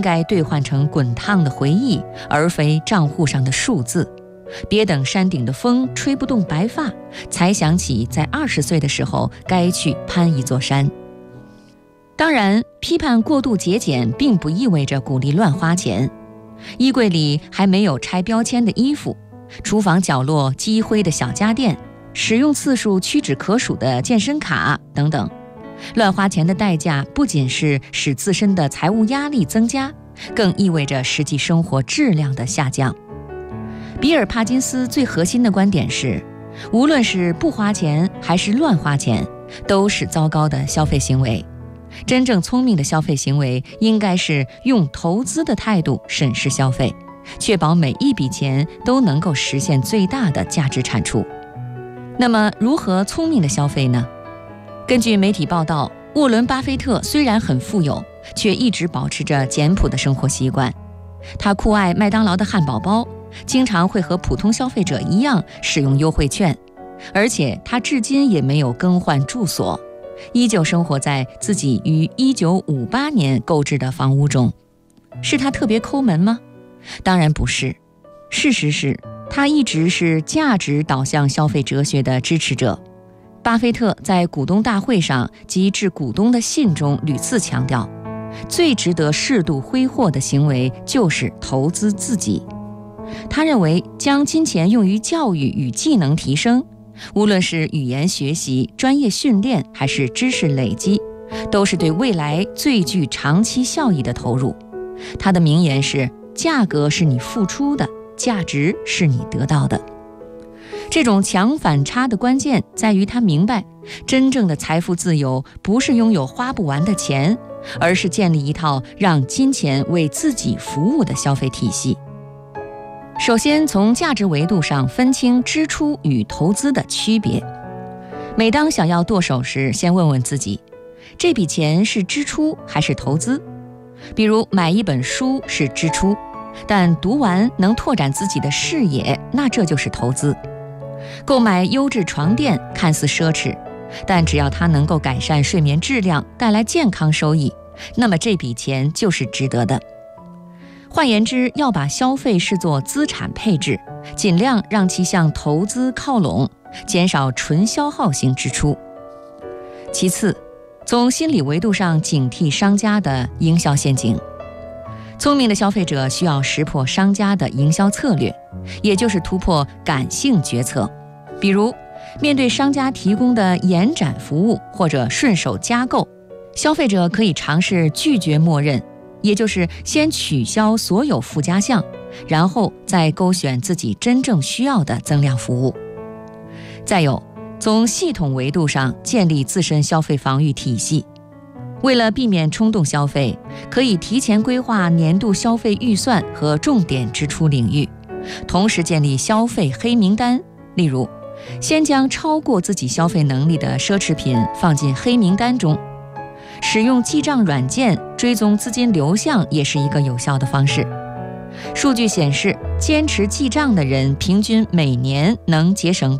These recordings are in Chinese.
该兑换成滚烫的回忆，而非账户上的数字。别等山顶的风吹不动白发，才想起在20岁的时候该去攀一座山。当然，批判过度节俭并不意味着鼓励乱花钱。衣柜里还没有拆标签的衣服，厨房角落积灰的小家电，使用次数屈指可数的健身卡等等，乱花钱的代价不仅是使自身的财务压力增加，更意味着实际生活质量的下降。比尔·帕金斯最核心的观点是，无论是不花钱还是乱花钱，都是糟糕的消费行为。真正聪明的消费行为应该是用投资的态度审视消费，确保每一笔钱都能够实现最大的价值产出。那么，如何聪明的消费呢？根据媒体报道，沃伦·巴菲特虽然很富有，却一直保持着简朴的生活习惯。他酷爱麦当劳的汉堡包，经常会和普通消费者一样使用优惠券，而且他至今也没有更换住所，依旧生活在自己于1958年购置的房屋中。是他特别抠门吗？当然不是。事实是，他一直是价值导向消费哲学的支持者。巴菲特在股东大会上及致股东的信中屡次强调，最值得适度挥霍的行为就是投资自己。他认为，将金钱用于教育与技能提升，无论是语言学习、专业训练还是知识累积，都是对未来最具长期效益的投入。他的名言是：价格是你付出的，价值是你得到的。这种强反差的关键在于他明白，真正的财富自由不是拥有花不完的钱，而是建立一套让金钱为自己服务的消费体系。首先，从价值维度上分清支出与投资的区别。每当想要剁手时，先问问自己，这笔钱是支出还是投资？比如买一本书是支出，但读完能拓展自己的视野，那这就是投资。购买优质床垫看似奢侈，但只要它能够改善睡眠质量，带来健康收益，那么这笔钱就是值得的。换言之，要把消费视作资产配置，尽量让其向投资靠拢，减少纯消耗型支出。其次，从心理维度上警惕商家的营销陷阱。聪明的消费者需要识破商家的营销策略，也就是突破感性决策。比如，面对商家提供的延展服务或者顺手加购，消费者可以尝试拒绝默认，也就是先取消所有附加项，然后再勾选自己真正需要的增量服务。再有，从系统维度上建立自身消费防御体系。为了避免冲动消费，可以提前规划年度消费预算和重点支出领域，同时建立消费黑名单。例如，先将超过自己消费能力的奢侈品放进黑名单中。使用记账软件追踪资金流向也是一个有效的方式。数据显示，坚持记账的人平均每年能节省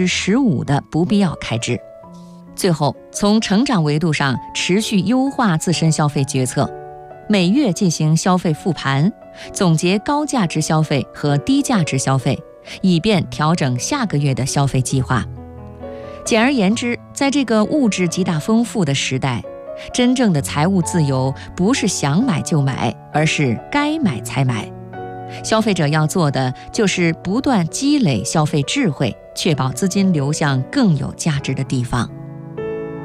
15%的不必要开支。最后，从成长维度上持续优化自身消费决策，每月进行消费复盘，总结高价值消费和低价值消费，以便调整下个月的消费计划。简而言之，在这个物质极大丰富的时代，真正的财务自由不是想买就买，而是该买才买。消费者要做的就是不断积累消费智慧，确保资金流向更有价值的地方。